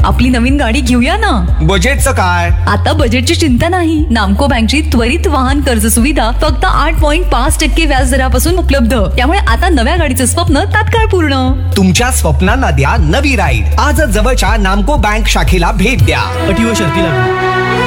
आपली नवीन गाडी घेऊया ना. बजेटचं काय? आता बजेटची चिंता नाही. नामको बँकची त्वरित वाहन कर्ज सुविधा फक्त 8.5% व्याज दरापासून उपलब्ध. त्यामुळे आता नव्या गाडीचं स्वप्न तात्काळ पूर्ण. तुमच्या स्वप्नांना द्या नवी राईड. आजच जवळच्या नामको बँक शाखेला भेट द्या. अटी व शर्ती लागू.